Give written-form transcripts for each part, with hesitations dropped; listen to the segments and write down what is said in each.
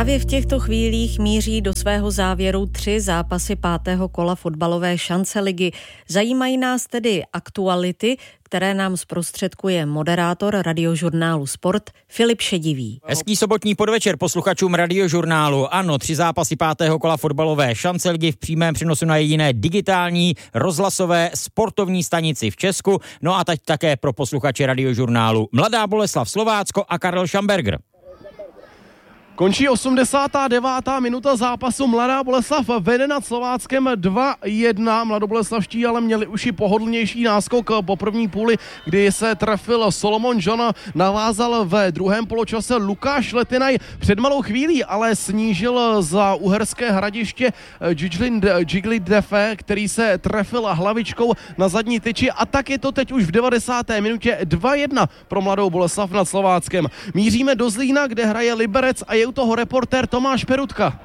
Právě v těchto chvílích míří do svého závěru 3 zápasy 5. kola fotbalové šance ligy. Zajímají nás tedy aktuality, které nám zprostředkuje moderátor radiožurnálu Sport Filip Šedivý. Hezký sobotní podvečer posluchačům radiožurnálu. Ano, 3 zápasy 5. kola fotbalové šance ligy v přímém přenosu na jediné digitální rozhlasové sportovní stanici v Česku. No a teď také pro posluchače radiožurnálu Mladá Boleslav Slovácko a Karel Šamberger. Končí 89. minuta zápasu. Mladá Boleslav vede nad Slováckem 2-1. Mladoboleslavští ale měli už i pohodlnější náskok po první půli, kdy se trefil Solomon John. Navázal ve druhém poločase Lukáš Letinaj. Před malou chvílí ale snížil za Uherské Hradiště Gigli Defe, který se trefil hlavičkou na zadní tyči. A tak je to teď už v 90. minutě 2-1 pro Mladou Boleslav nad Slováckem. Míříme do Zlína, kde hraje Liberec a je u toho reportér Tomáš Perutka.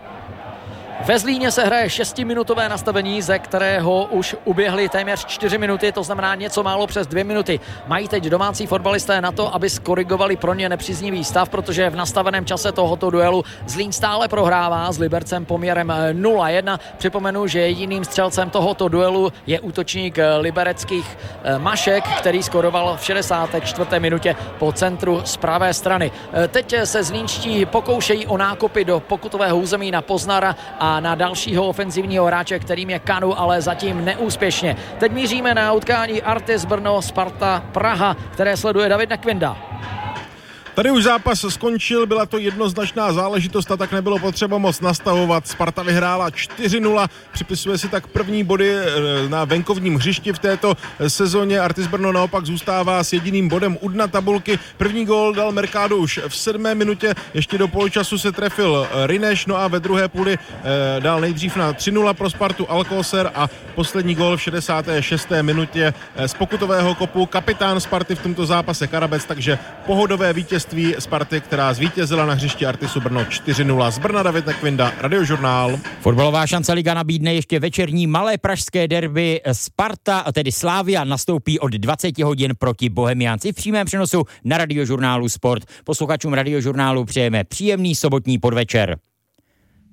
Ve Zlíně se hraje 6minutové nastavení, ze kterého už uběhly téměř 4 minuty, to znamená něco málo přes 2 minuty. Mají teď domácí fotbalisté na to, aby skorigovali pro ně nepříznivý stav, protože v nastaveném čase tohoto duelu Zlín stále prohrává s Libercem poměrem 0-1. Připomenu, že jediným střelcem tohoto duelu je útočník libereckých Mašek, který skoroval v 64. minutě po centru z pravé strany. Teď se zlínští pokoušejí o nákopy do pokutového území na Poznara a na dalšího ofenzivního hráče, kterým je Kanu, ale zatím neúspěšně. Teď míříme na utkání Artis Brno Sparta Praha, které sleduje David Nekvinda. Tady už zápas skončil, byla to jednoznačná záležitost a tak nebylo potřeba moc nastavovat. Sparta vyhrála 4-0, připisuje si tak první body na venkovním hřišti v této sezóně. Artis Brno naopak zůstává s jediným bodem u dna tabulky. První gól dal Mercado už v 7. minutě, ještě do poločasu se trefil Rineš, no a ve druhé půli dal nejdřív na 3-0 pro Spartu Alcocer a poslední gól v 66. minutě z pokutového kopu kapitán Sparty v tomto zápase Karabec, takže pohodové vítězství Sparty, která zvítězila na hřišti Artisu Brno 4-0. Z Brna David Nekvinda, radiožurnál. Fotbalová šance liga nabídne ještě večerní malé pražské derby. Sparta, tedy Slavia, nastoupí od 20 hodin proti Bohemiánci v přímém přenosu na radiožurnálu Sport. Posluchačům radiožurnálu přejeme příjemný sobotní podvečer.